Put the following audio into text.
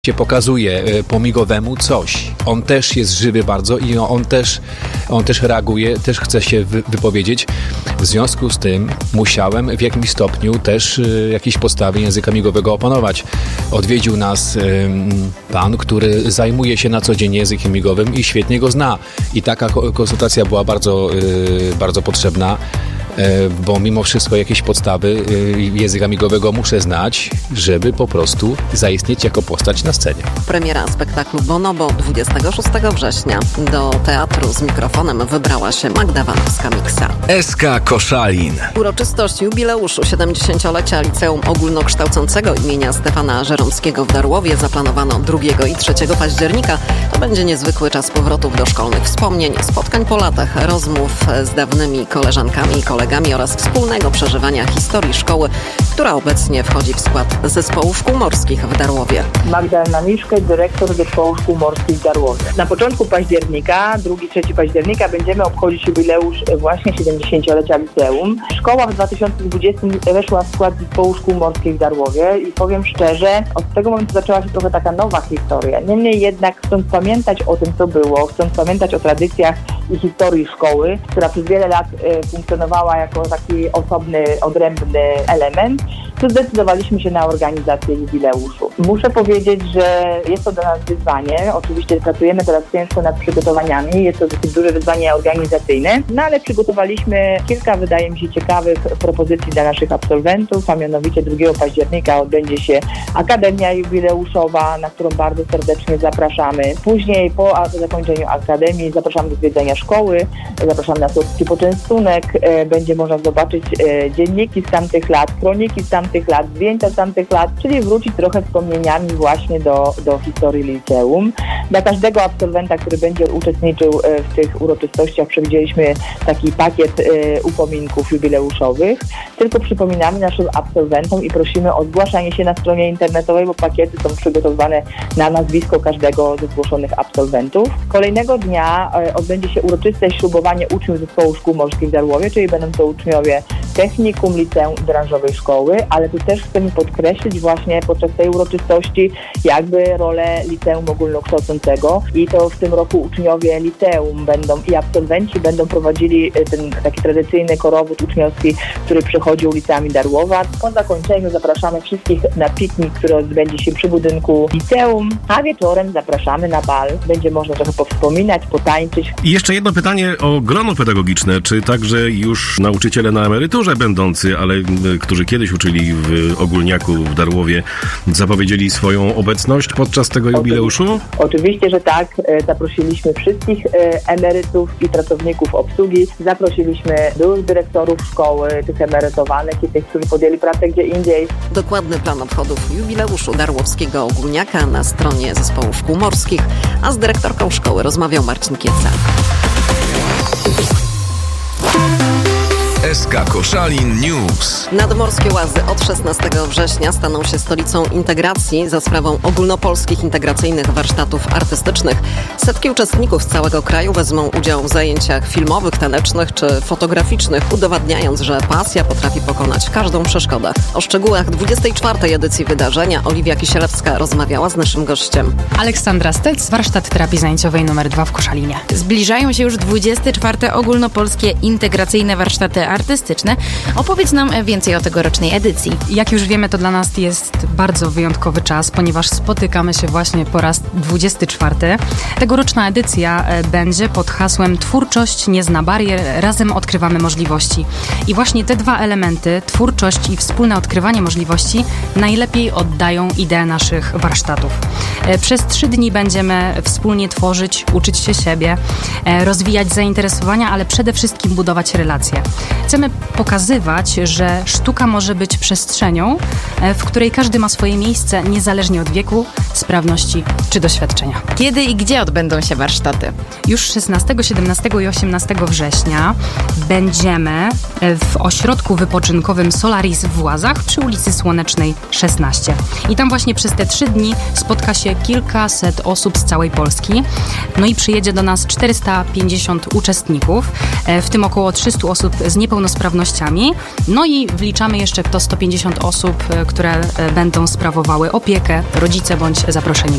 się pokazuje pomigowemu coś. On też jest żywy bardzo i on też reaguje, też chce się wypowiedzieć. W związku z tym musiałem w jakimś stopniu też jakieś podstawy języka migowego opanować. Odwiedził nas pan, który zajmuje się na co dzień językiem migowym i świetnie go zna. I taka konsultacja była bardzo, bardzo potrzebna, bo mimo wszystko jakieś podstawy języka migowego muszę znać, żeby po prostu zaistnieć jako postać na scenie. Premiera spektaklu Bonobo 26 września. Do teatru z mikrofonem wybrała się Magda Wanowska-Miksa. SK Koszalin. Uroczystość jubileuszu 70-lecia Liceum Ogólnokształcącego imienia Stefana Żeromskiego w Darłowie zaplanowano 2 i 3 października. To będzie niezwykły czas powrotów do szkolnych wspomnień, spotkań po latach, rozmów z dawnymi koleżankami i kolegami oraz wspólnego przeżywania historii szkoły, która obecnie wchodzi w skład Zespołu Szkół Morskich w Darłowie. Magdalena Miszkę, dyrektor Zespołu Szkół Morskich w Darłowie. Na początku października, 2-3 października będziemy obchodzić jubileusz właśnie 70-lecia liceum. Szkoła w 2020 weszła w skład Zespołu Szkół Morskich w Darłowie i powiem szczerze, od tego momentu zaczęła się trochę taka nowa historia. Niemniej jednak chcąc pamiętać o tym, co było, chcąc pamiętać o tradycjach i historii szkoły, która przez wiele lat funkcjonowała jako taki osobny, odrębny element, to zdecydowaliśmy się na organizację jubileuszu. Muszę powiedzieć, że jest to dla nas wyzwanie. Oczywiście pracujemy teraz ciężko nad przygotowaniami. Jest to dosyć duże wyzwanie organizacyjne, no ale przygotowaliśmy kilka, wydaje mi się, ciekawych propozycji dla naszych absolwentów, a mianowicie 2 października odbędzie się Akademia Jubileuszowa, na którą bardzo serdecznie zapraszamy. Później po zakończeniu Akademii zapraszamy do zwiedzania szkoły, zapraszamy na słodki poczęstunek, będzie można zobaczyć dzienniki z tamtych lat, kroniki z tamtych lat, zdjęcia z tamtych lat, czyli wrócić trochę wspomnieniami właśnie do historii liceum. Dla każdego absolwenta, który będzie uczestniczył w tych uroczystościach, przewidzieliśmy taki pakiet upominków jubileuszowych. Tylko przypominamy naszym absolwentom i prosimy o zgłaszanie się na stronie internetowej, bo pakiety są przygotowane na nazwisko każdego ze zgłoszonych absolwentów. Kolejnego dnia odbędzie się uroczyste ślubowanie uczniów Zespołu Szkół Morskich w Darłowie, czyli będą to uczniowie technikum, liceum i branżowej szkoły, ale tu też chcemy podkreślić właśnie podczas tej uroczystości jakby rolę Liceum Ogólnokształcącego i to w tym roku uczniowie liceum i absolwenci będą prowadzili ten taki tradycyjny korowód uczniowski, który przechodził ulicami Darłowa. Po zakończeniu zapraszamy wszystkich na piknik, który odbędzie się przy budynku liceum, a wieczorem zapraszamy na bal. Będzie można trochę powspominać, potańczyć. I jeszcze jedno pytanie o grono pedagogiczne. Czy także już nauczyciele na emeryturze będący, ale którzy kiedyś uczyli w Ogólniaku w Darłowie, zapowiedzieli swoją obecność podczas tego jubileuszu? Oczywiście, że tak. Zaprosiliśmy wszystkich emerytów i pracowników obsługi. Zaprosiliśmy byłych dyrektorów szkoły, tych emerytowanych i tych, którzy podjęli pracę gdzie indziej. Dokładny plan obchodów jubileuszu Darłowskiego Ogólniaka na stronie Zespołu Szkół Morskich, a z dyrektorką szkoły rozmawiał Marcin Kieca. SK Koszalin News. Nadmorskie Łazy od 16 września staną się stolicą integracji za sprawą ogólnopolskich integracyjnych warsztatów artystycznych. Setki uczestników z całego kraju wezmą udział w zajęciach filmowych, tanecznych czy fotograficznych, udowadniając, że pasja potrafi pokonać każdą przeszkodę. O szczegółach 24. edycji wydarzenia Oliwia Kisielewska rozmawiała z naszym gościem. Aleksandra Stec, warsztat terapii zajęciowej nr 2 w Koszalinie. Zbliżają się już 24. ogólnopolskie integracyjne warsztaty artystyczne. Opowiedz nam więcej o tegorocznej edycji. Jak już wiemy, to dla nas jest bardzo wyjątkowy czas, ponieważ spotykamy się właśnie po raz 24. Tegoroczna edycja będzie pod hasłem Twórczość nie zna barier, razem odkrywamy możliwości. I właśnie te dwa elementy, twórczość i wspólne odkrywanie możliwości, najlepiej oddają ideę naszych warsztatów. Przez 3 dni będziemy wspólnie tworzyć, uczyć się siebie, rozwijać zainteresowania, ale przede wszystkim budować relacje. Chcemy pokazywać, że sztuka może być przestrzenią, w której każdy ma swoje miejsce, niezależnie od wieku, sprawności czy doświadczenia. Kiedy i gdzie odbędą się warsztaty? Już 16, 17 i 18 września będziemy w ośrodku wypoczynkowym Solaris w Łazach przy ulicy Słonecznej 16. I tam właśnie przez te 3 dni spotka się kilkaset osób z całej Polski. No i przyjedzie do nas 450 uczestników, w tym około 300 osób z niepełnosprawnościami niepełnosprawnościami. No i wliczamy jeszcze w to 150 osób, które będą sprawowały opiekę, rodzice bądź zaproszeni